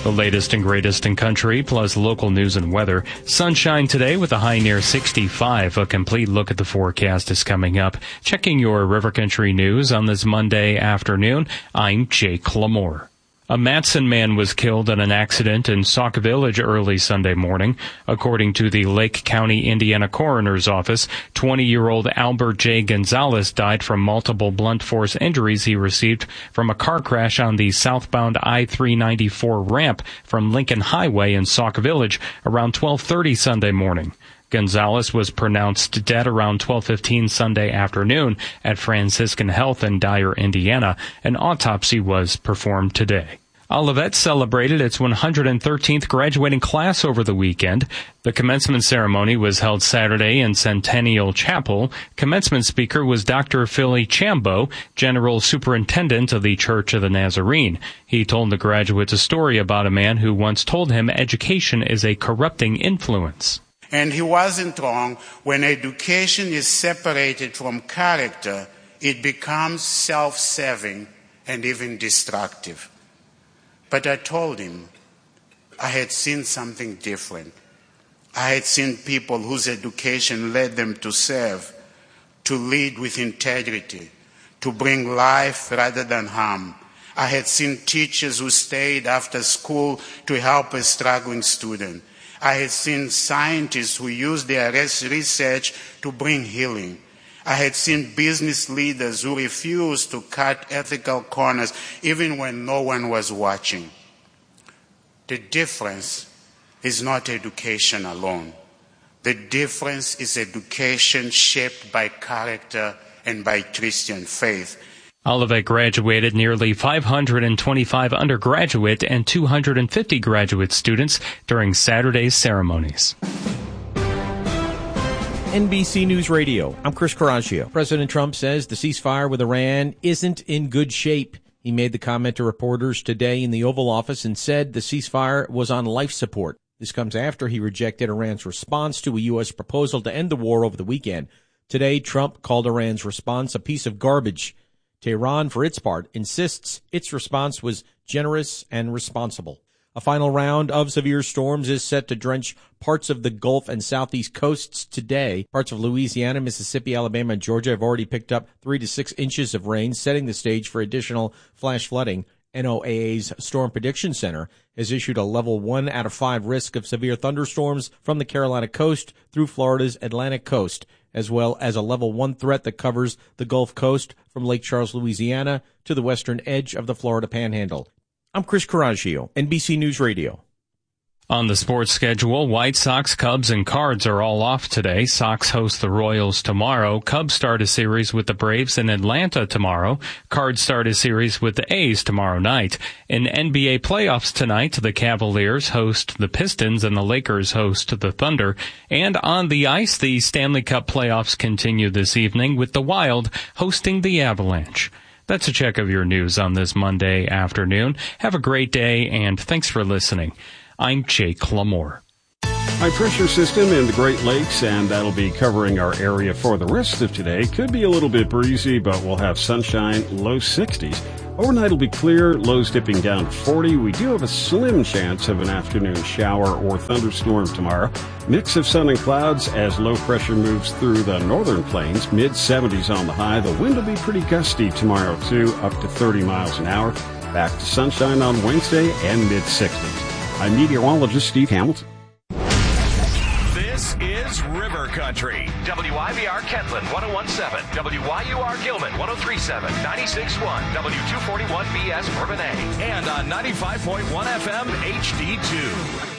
The latest and greatest in country, plus local news and weather. Sunshine today with a high near 65. A complete look at the forecast is coming up. Checking your River Country news on this Monday afternoon, I'm Jake Lamore. A Matson man was killed in an accident in Sauk Village early Sunday morning. According to the Lake County, Indiana Coroner's Office, 20-year-old Albert J. Gonzalez died from multiple blunt force injuries he received from a car crash on the southbound I-394 ramp from Lincoln Highway in Sauk Village around 12:30 Sunday morning. Gonzalez was pronounced dead around 12:15 Sunday afternoon at Franciscan Health in Dyer, Indiana. An autopsy was performed today. Olivet celebrated its 113th graduating class over the weekend. The commencement ceremony was held Saturday in Centennial Chapel. Commencement speaker was Dr. Philly Chambo, General Superintendent of the Church of the Nazarene. He told the graduates a story about a man who once told him education is a corrupting influence. And he wasn't wrong. When education is separated from character, it becomes self-serving and even destructive. But I told him I had seen something different. I had seen people whose education led them to serve, to lead with integrity, to bring life rather than harm. I had seen teachers who stayed after school to help a struggling student. I had seen scientists who used their research to bring healing. I had seen business leaders who refused to cut ethical corners even when no one was watching. The difference is not education alone. The difference is education shaped by character and by Christian faith. Olivet graduated nearly 525 undergraduate and 250 graduate students during Saturday's ceremonies. NBC News Radio, I'm Chris Coraggio. President Trump says the ceasefire with Iran isn't in good shape. He made the comment to reporters today in the Oval Office and said the ceasefire was on life support. This comes after he rejected Iran's response to a U.S. proposal to end the war over the weekend. Today, Trump called Iran's response a piece of garbage. Tehran, for its part, insists its response was generous and responsible. A final round of severe storms is set to drench parts of the Gulf and southeast coasts today. Parts of Louisiana, Mississippi, Alabama, and Georgia have already picked up 3 to 6 inches of rain, setting the stage for additional flash flooding. NOAA's Storm Prediction Center has issued a level 1 out of 5 risk of severe thunderstorms from the Carolina coast through Florida's Atlantic coast, as well as a level 1 threat that covers the Gulf Coast from Lake Charles, Louisiana, to the western edge of the Florida Panhandle. I'm Chris Coraggio, NBC News Radio. On the sports schedule, White Sox, Cubs, and Cards are all off today. Sox host the Royals tomorrow. Cubs start a series with the Braves in Atlanta tomorrow. Cards start a series with the A's tomorrow night. In NBA playoffs tonight, the Cavaliers host the Pistons and the Lakers host the Thunder. And on the ice, the Stanley Cup playoffs continue this evening with the Wild hosting the Avalanche. That's a check of your news on this Monday afternoon. Have a great day, and thanks for listening. I'm Jake Lamore. High pressure system in the Great Lakes, and that'll be covering our area for the rest of today. Could be a little bit breezy, but we'll have sunshine, low 60s. Overnight will be clear, lows dipping down to 40. We do have a slim chance of an afternoon shower or thunderstorm tomorrow. Mix of sun and clouds as low pressure moves through the northern plains. Mid-70s on the high. The wind will be pretty gusty tomorrow, too, up to 30 miles an hour. Back to sunshine on Wednesday and mid-60s. I'm meteorologist Steve Hamilton. This is River Country. WIVR Kentland 101.7, WYUR Gilman 103.7, 96.1, W241BS Bourbonnais, and on 95.1 FM HD2.